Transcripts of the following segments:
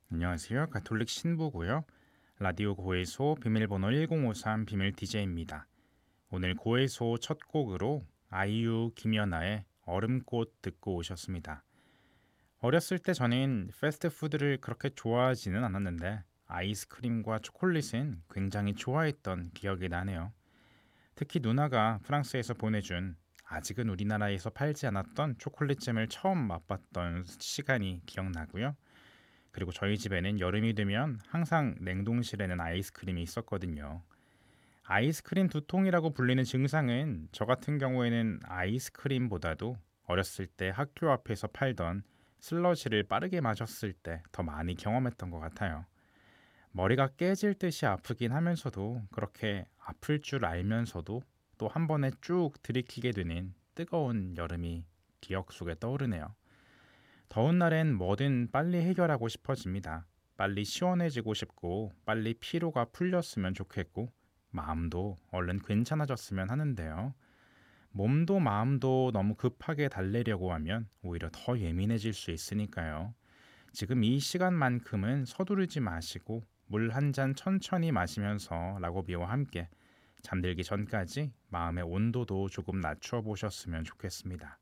안녕하세요. 가톨릭 신부고요. 라디오 고해소 비밀번호 1053 비밀 DJ입니다. 오늘 고해소 첫 곡으로 아이유 김연아의 얼음꽃 듣고 오셨습니다. 어렸을 때 저는 패스트푸드를 그렇게 좋아하지는 않았는데 아이스크림과 초콜릿은 굉장히 좋아했던 기억이 나네요. 특히 누나가 프랑스에서 보내준 아직은 우리나라에서 팔지 않았던 초콜릿잼을 처음 맛봤던 시간이 기억나고요. 그리고 저희 집에는 여름이 되면 항상 냉동실에는 아이스크림이 있었거든요. 아이스크림 두통이라고 불리는 증상은 저 같은 경우에는 아이스크림보다도 어렸을 때 학교 앞에서 팔던 슬러시를 빠르게 마셨을 때 더 많이 경험했던 것 같아요. 머리가 깨질 듯이 아프긴 하면서도 그렇게 아플 줄 알면서도 또 한 번에 쭉 들이키게 되는 뜨거운 여름이 기억 속에 떠오르네요. 더운 날엔 뭐든 빨리 해결하고 싶어집니다. 빨리 시원해지고 싶고, 빨리 피로가 풀렸으면 좋겠고, 마음도 얼른 괜찮아졌으면 하는데요. 몸도 마음도 너무 급하게 달래려고 하면 오히려 더 예민해질 수 있으니까요. 지금 이 시간만큼은 서두르지 마시고, 물 한 잔 천천히 마시면서 라고비와 함께 잠들기 전까지 마음의 온도도 조금 낮춰 보셨으면 좋겠습니다.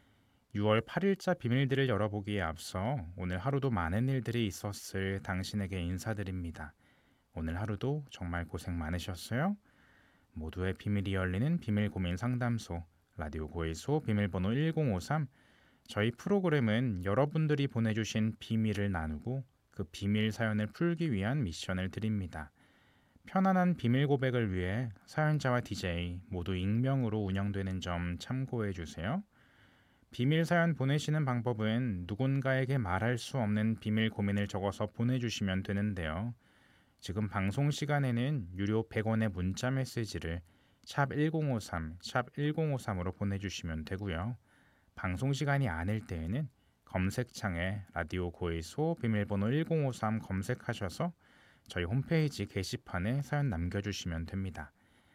6월 8일자 비밀들을 열어보기에 앞서 오늘 하루도 많은 일들이 있었을 당신에게 인사드립니다. 오늘 하루도 정말 고생 많으셨어요? 모두의 비밀이 열리는 비밀 고민 상담소 라디오 고일소 비밀번호 1053. 저희 프로그램은 여러분들이 보내주신 비밀을 나누고 그 비밀 사연을 풀기 위한 미션을 드립니다. 편안한 비밀 고백을 위해 사연자와 DJ 모두 익명으로 운영되는 점 참고해 주세요. 비밀 사연 보내시는 방법은 누군가에게 말할 수 없는 비밀 고민을 적어서 보내주시면 되는데요. 지금 방송 시간에는 유료 100원의 문자 메시지를 샵 1053, 샵 1053으로 보내주시면 되고요. 방송 시간이 아닐 때에는 검색창에 라디오 고일소 비밀번호 1053 검색하셔서 저희 홈페이지 게시판에 사연 남겨주시면 됩니다.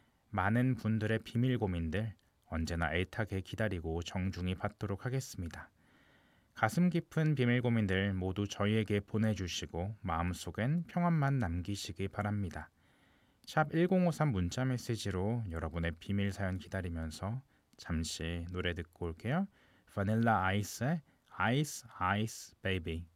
많은 분들의 비밀 고민들 언제나 애타게 기다리고 정중히 받도록 하겠습니다. 가슴 깊은 비밀 고민들 모두 저희에게 보내주시고 마음속엔 평안만 남기시기 바랍니다. 샵 1053 문자 메시지로 여러분의 비밀 사연 기다리면서 잠시 노래 듣고 올게요. 바닐라 아이스의 아이스 아이스 베이비.